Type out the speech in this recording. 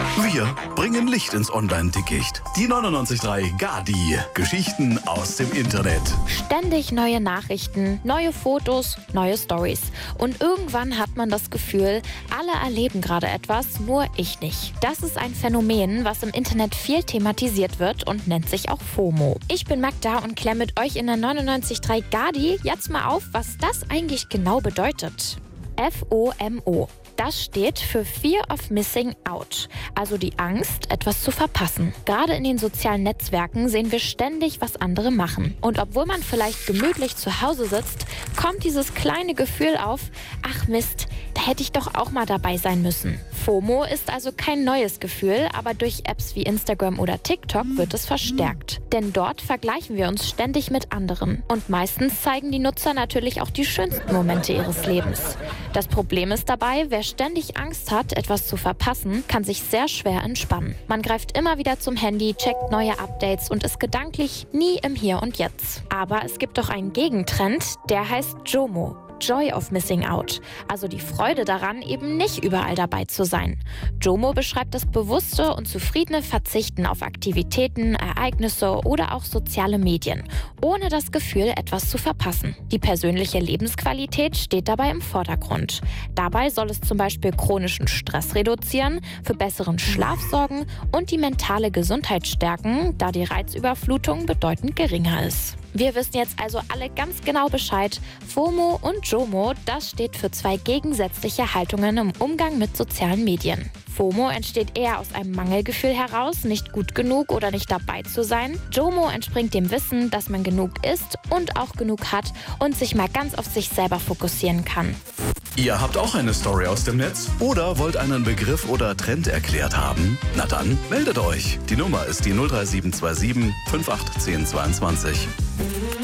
Wir bringen Licht ins Online-Dickicht. Die 99.3 Gadi. Geschichten aus dem Internet. Ständig neue Nachrichten, neue Fotos, neue Stories. Und irgendwann hat man das Gefühl, alle erleben gerade etwas, nur ich nicht. Das ist ein Phänomen, was im Internet viel thematisiert wird und nennt sich auch FOMO. Ich bin Magda und kläre mit euch in der 99.3 Gadi jetzt mal auf, was das eigentlich genau bedeutet. FOMO. Das steht für Fear of Missing Out, also die Angst, etwas zu verpassen. Gerade in den sozialen Netzwerken sehen wir ständig, was andere machen. Und obwohl man vielleicht gemütlich zu Hause sitzt, kommt dieses kleine Gefühl auf, ach Mist, da hätte ich doch auch mal dabei sein müssen. FOMO ist also kein neues Gefühl, aber durch Apps wie Instagram oder TikTok wird es verstärkt. Denn dort vergleichen wir uns ständig mit anderen. Und meistens zeigen die Nutzer natürlich auch die schönsten Momente ihres Lebens. Das Problem ist dabei, wer ständig Angst hat, etwas zu verpassen, kann sich sehr schwer entspannen. Man greift immer wieder zum Handy, checkt neue Updates und ist gedanklich nie im Hier und Jetzt. Aber es gibt doch einen Gegentrend, der heißt JOMO. Joy of Missing Out, also die Freude daran, eben nicht überall dabei zu sein. JOMO beschreibt das bewusste und zufriedene Verzichten auf Aktivitäten, Ereignisse oder auch soziale Medien, ohne das Gefühl, etwas zu verpassen. Die persönliche Lebensqualität steht dabei im Vordergrund. Dabei soll es zum Beispiel chronischen Stress reduzieren, für besseren Schlaf sorgen und die mentale Gesundheit stärken, da die Reizüberflutung bedeutend geringer ist. Wir wissen jetzt also alle ganz genau Bescheid. FOMO und JOMO, das steht für zwei gegensätzliche Haltungen im Umgang mit sozialen Medien. FOMO entsteht eher aus einem Mangelgefühl heraus, nicht gut genug oder nicht dabei zu sein. JOMO entspringt dem Wissen, dass man genug ist und auch genug hat und sich mal ganz auf sich selber fokussieren kann. Ihr habt auch eine Story aus dem Netz oder wollt einen Begriff oder Trend erklärt haben? Na dann, meldet euch. Die Nummer ist die 03727 581022.